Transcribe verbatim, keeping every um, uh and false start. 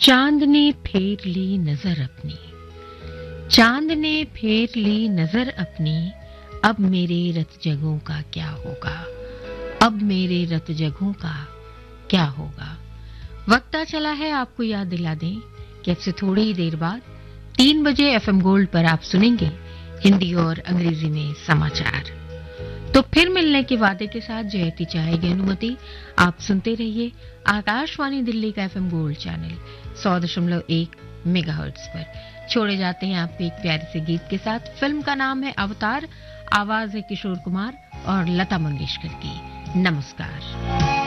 चांद ने फेर ली नजर अपनी, चांद ने फेर ली नजर अपनी, अब मेरे रत जगों का क्या होगा, अब मेरे रत जगों का क्या होगा। वक्त आ चला है आपको याद दिला दें कि अब से थोड़ी ही देर बाद तीन बजे एफएम गोल्ड पर आप सुनेंगे हिंदी और अंग्रेजी में समाचार। तो फिर मिलने के वादे के साथ जयती चाहेगी अनुमति। आप सुनते रहिए आकाशवाणी दिल्ली का एफएम गोल्ड चैनल सौ दशमलव एक मेगाहर्ट्ज पर। छोड़े जाते हैं आपको एक प्यारे से गीत के साथ। फिल्म का नाम है अवतार, आवाज है किशोर कुमार और लता मंगेशकर की। नमस्कार।